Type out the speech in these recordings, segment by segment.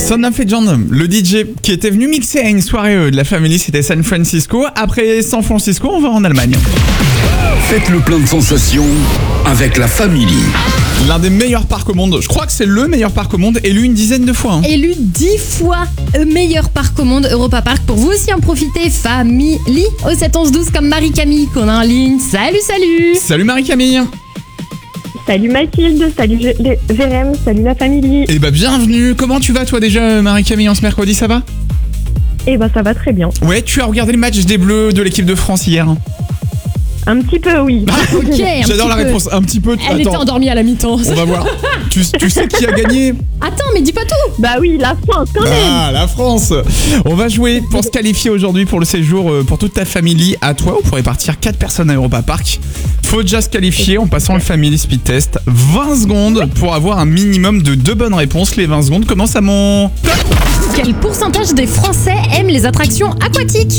Son of a John, le DJ qui était venu mixer à une soirée de la famille, c'était San Francisco. Après San Francisco, on va en Allemagne. Faites le plein de sensations avec la Family. L'un des meilleurs parcs au monde, je crois que c'est le meilleur parc au monde, élu une dizaine de fois. Élu 10 fois meilleur parc au monde, Europa Park. Pour vous aussi en profiter, Family au 7-11-12 comme Marie-Camille qu'on a en ligne. Salut. Salut Marie-Camille. Salut Mathilde, salut Jérém, salut la famille. Eh bah bienvenue, comment tu vas toi déjà Marie-Camille en ce mercredi, ça va? Eh bah ça va très bien. Ouais, tu as regardé le match des Bleus de l'équipe de France hier? Un petit peu, oui. Ok, J'adore la réponse, un petit peu. Elle était endormie à la mi-temps. On va voir. Tu sais qui a gagné? Attends, mais dis pas tout. Bah oui, la France quand même. Ah, la France. On va jouer pour se qualifier aujourd'hui pour le séjour pour toute ta famille. À toi, on pourrait partir 4 personnes à Europa Park. Faut déjà se qualifier en passant le Family Speed Test. 20 secondes pour avoir un minimum de 2 bonnes réponses. Les 20 secondes commencent à mon... Quel pourcentage des Français aiment les attractions aquatiques?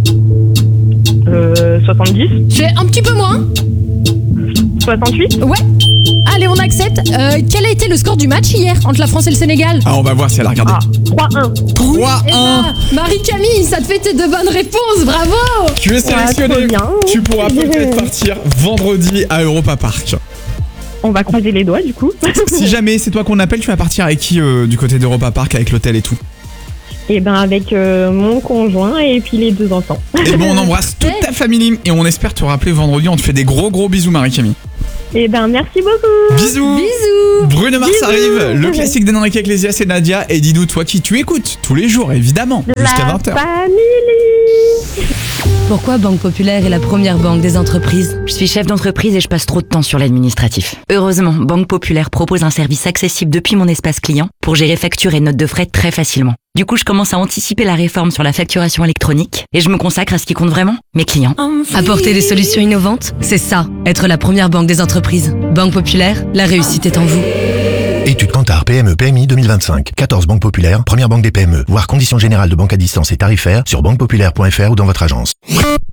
70. C'est un petit peu moins. 68. Ouais. Allez, on accepte. Quel a été le score du match hier entre la France et le Sénégal? Ah, on va voir si elle a regardé. 3-1. 3-1. Eh ben, Marie-Camille, ça te fait tes 2 bonnes réponses, bravo. Tu es sélectionnée. trop bien. Tu pourras peut-être partir vendredi à Europa Park. On va croiser les doigts du coup. Si jamais c'est toi qu'on appelle, tu vas partir avec qui du côté d'Europa Park, avec l'hôtel et tout? Et ben avec mon conjoint et puis les 2 enfants. Et bon, on embrasse toute ta famille et on espère te rappeler vendredi. On te fait des gros bisous Marie-Camille. Et ben merci beaucoup. Bisous. Bruno Mars arrive, le classique d'Enrique Iglesias et Nadia. Et dis-nous toi qui tu écoutes tous les jours évidemment, jusqu'à La 20h. famille. Pourquoi Banque Populaire est la première banque des entreprises? Je suis chef d'entreprise et je passe trop de temps sur l'administratif. Heureusement, Banque Populaire propose un service accessible depuis mon espace client pour gérer factures et notes de frais très facilement. Du coup, je commence à anticiper la réforme sur la facturation électronique et je me consacre à ce qui compte vraiment, mes clients. Apporter des solutions innovantes, c'est ça, être la première banque des entreprises. Banque Populaire, la réussite est en vous. Étude Kantar PME PMI 2025. 14 banques populaires, première banque des PME. Voir conditions générales de banque à distance et tarifaires sur banquepopulaire.fr ou dans votre agence.